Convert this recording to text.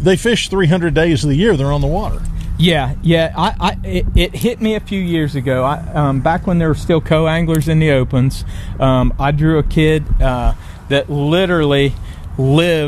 they fish 300 days of the year. They're on the water. Yeah. It hit me a few years ago. Back when there were still co-anglers in the opens, I drew a kid that literally lived